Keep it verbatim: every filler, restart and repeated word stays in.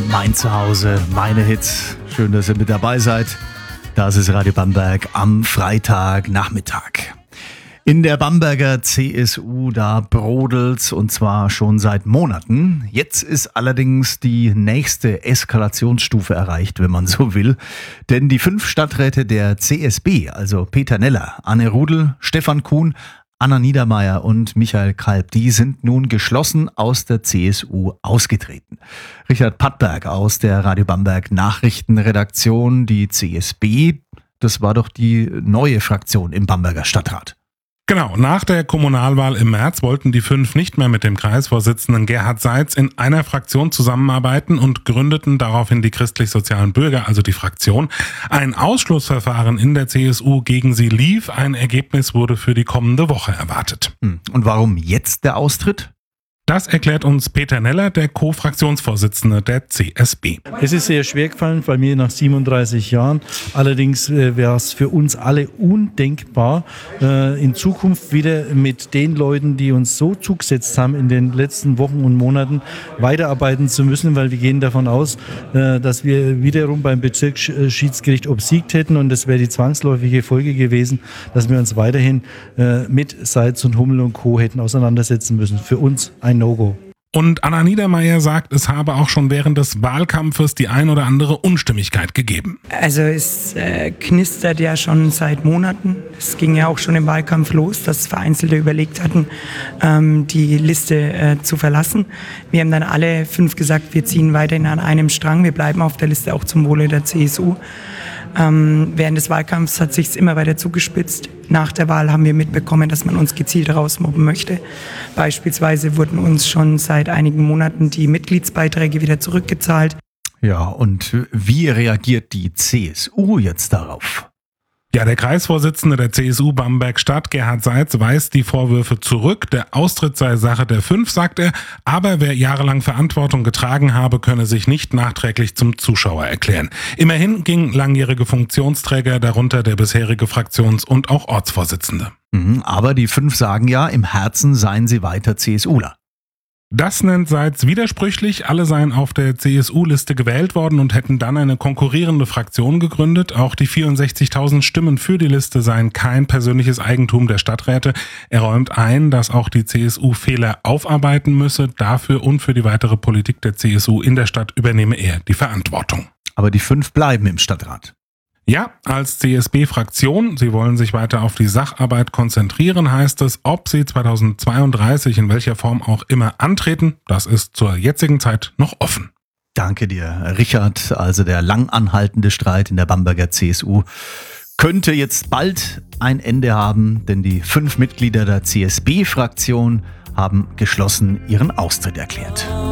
mein Zuhause, meine Hits. Schön, dass ihr mit dabei seid. Das ist Radio Bamberg am Freitagnachmittag. In der Bamberger C S U, da brodelt's und zwar schon seit Monaten. Jetzt ist allerdings die nächste Eskalationsstufe erreicht, wenn man so will. Denn die fünf Stadträte der C S B, also Peter Neller, Anne Rudel, Stefan Kuhn, Anna Niedermeyer und Michael Kalb, die sind nun geschlossen aus der C S U ausgetreten. Richard Pattberg aus der Radio Bamberg Nachrichtenredaktion, die C S B, das war doch die neue Fraktion im Bamberger Stadtrat. Genau, nach der Kommunalwahl im März wollten die fünf nicht mehr mit dem Kreisvorsitzenden Gerhard Seitz in einer Fraktion zusammenarbeiten und gründeten daraufhin die Christlich-Sozialen Bürger, also die Fraktion. Ein Ausschlussverfahren in der C S U gegen sie lief. Ein Ergebnis wurde für die kommende Woche erwartet. Und warum jetzt der Austritt? Das erklärt uns Peter Neller, der Co-Fraktionsvorsitzende der C S B. Es ist sehr schwer gefallen, bei mir nach siebenunddreißig Jahren. Allerdings äh, wäre es für uns alle undenkbar, äh, in Zukunft wieder mit den Leuten, die uns so zugesetzt haben in den letzten Wochen und Monaten, weiterarbeiten zu müssen, weil wir gehen davon aus, äh, dass wir wiederum beim Bezirksschiedsgericht obsiegt hätten und das wäre die zwangsläufige Folge gewesen, dass wir uns weiterhin äh, mit Seitz und Hummel und Co. hätten auseinandersetzen müssen. Für uns ein No-Go. Und Anna Niedermeyer sagt, es habe auch schon während des Wahlkampfes die ein oder andere Unstimmigkeit gegeben. Also es äh, knistert ja schon seit Monaten. Es ging ja auch schon im Wahlkampf los, dass Vereinzelte überlegt hatten, ähm, die Liste äh, zu verlassen. Wir haben dann alle fünf gesagt, wir ziehen weiterhin an einem Strang. Wir bleiben auf der Liste auch zum Wohle der C S U. Ähm, während des Wahlkampfs hat sich immer weiter zugespitzt. Nach der Wahl haben wir mitbekommen, dass man uns gezielt rausmobben möchte. Beispielsweise wurden uns schon seit einigen Monaten die Mitgliedsbeiträge wieder zurückgezahlt. Ja, und wie reagiert die C S U jetzt darauf? Ja, der Kreisvorsitzende der C S U Bamberg-Stadt, Gerhard Seitz, weist die Vorwürfe zurück. Der Austritt sei Sache der Fünf, sagt er, aber wer jahrelang Verantwortung getragen habe, könne sich nicht nachträglich zum Zuschauer erklären. Immerhin gingen langjährige Funktionsträger, darunter der bisherige Fraktions- und auch Ortsvorsitzende. Mhm, aber die Fünf sagen ja, im Herzen seien sie weiter CSUler. Das nennt Seitz widersprüchlich. Alle seien auf der C S U-Liste gewählt worden und hätten dann eine konkurrierende Fraktion gegründet. Auch die vierundsechzigtausend Stimmen für die Liste seien kein persönliches Eigentum der Stadträte. Er räumt ein, dass auch die C S U Fehler aufarbeiten müsse. Dafür und für die weitere Politik der C S U in der Stadt übernehme er die Verantwortung. Aber die Fünf bleiben im Stadtrat. Ja, als C S B-Fraktion. Sie wollen sich weiter auf die Sacharbeit konzentrieren, heißt es. Ob sie zweitausendzweiunddreißig in welcher Form auch immer antreten, das ist zur jetzigen Zeit noch offen. Danke dir, Richard. Also der lang anhaltende Streit in der Bamberger C S U könnte jetzt bald ein Ende haben, denn die fünf Mitglieder der C S B-Fraktion haben geschlossen ihren Austritt erklärt.